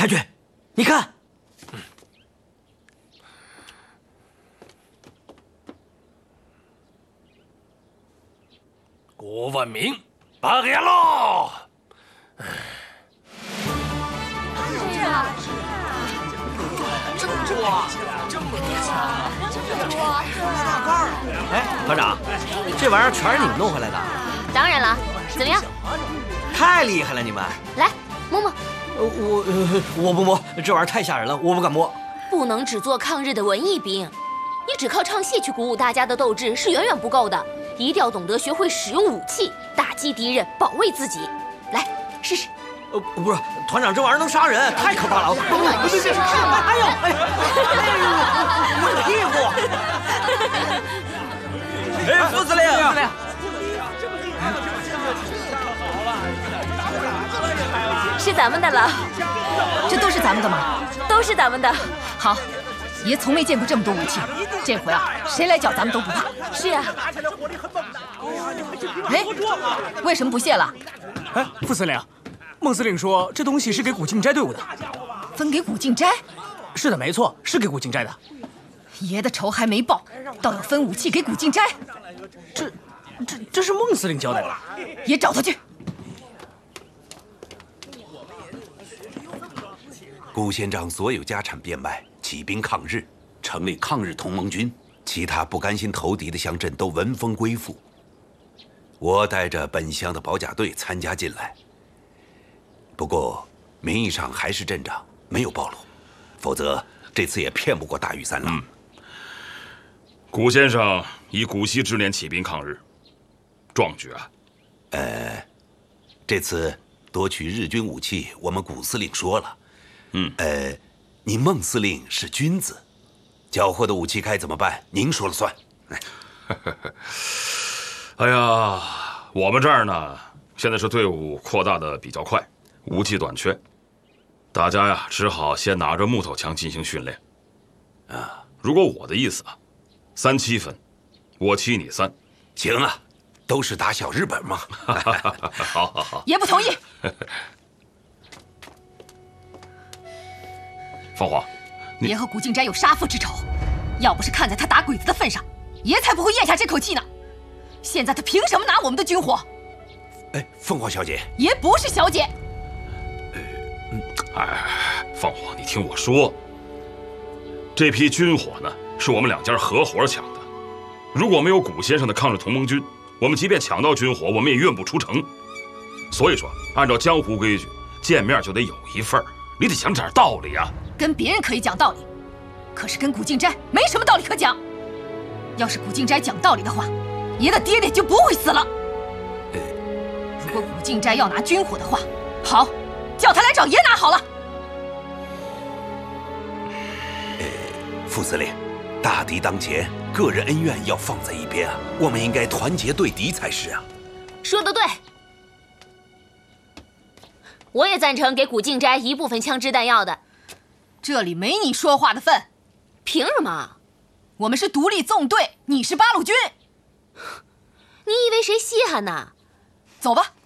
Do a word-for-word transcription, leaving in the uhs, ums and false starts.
太君，你看。 郭万明罢业喽！ 这样， 这么多，这么多，下盖儿！ 哎，团长，这玩意儿全是你们弄回来的？ 当然了，怎么样？ 太厉害了，你们！ 来摸摸。 呃，我呃我不摸，这玩意儿太吓人了，我不敢摸。 不能只做抗日的文艺兵，你只靠唱戏去鼓舞大家的斗志是远远不够的。 一定要懂得学会使用武器，打击敌人，保卫自己。来，试试。 呃，不是，团长，这玩意儿能杀人，太可怕了！ 你试试看吧。 哎呦，哎呦，哎呦，我的屁股！哎，副司令，副司令。 是咱们的了。 这都是咱们的吗？ 都是咱们的。 好。 爷从没见过这么多武器，这回啊，谁来剿咱们都不怕。 是啊。 哎，为什么不卸了？ 哎，副司令，孟司令说这东西是给古靖斋队伍的， 分给古靖斋？ 是的，没错，是给古靖斋的。 爷的仇还没报，倒要分武器给古靖斋。 这，这，这是孟司令交代的。 爷找他去。 顾县长所有家产变卖。 起兵抗日，成立抗日同盟军，其他不甘心投敌的乡镇都闻风归附。我带着本乡的保甲队参加进来，不过名义上还是镇长，没有暴露，否则这次也骗不过大禹三郎。 嗯、古先生以古稀之年起兵抗日，壮举啊！ 呃，这次夺取日军武器，我们古司令说了， 嗯， 呃。 您孟司令是君子，缴获的武器该怎么办？您说了算。 哎呀，我们这儿呢，现在是队伍扩大的比较快，武器短缺，大家呀只好先拿着木头枪进行训练。啊，如果我的意思啊，三七分，我七你三， 行啊，都是打小日本嘛。 好好好， 爷不同意。 凤凰， 爷和古靖斋有杀父之仇，要不是看在他打鬼子的份上，爷才不会咽下这口气呢。现在他凭什么拿我们的军火？ 哎，凤凰小姐， 爷不是小姐。 哎，凤凰，你听我说，这批军火呢，是我们两家合伙抢的。如果没有古先生的抗日同盟军，我们即便抢到军火，我们也运不出城。所以说，按照江湖规矩，见面就得有一份儿，你得讲点道理啊。 跟别人可以讲道理，可是跟古靖斋没什么道理可讲。要是古靖斋讲道理的话，爷的爹爹就不会死了。如果古靖斋要拿军火的话，好，叫他来找爷拿好了。 呃，副司令，大敌当前，个人恩怨要放在一边啊，我们应该团结对敌才是啊。 说得对，我也赞成给古靖斋一部分枪支弹药的。 这里没你说话的份， 凭什么？ 我们是独立纵队，你是八路军。 你以为谁稀罕呢？ 走吧。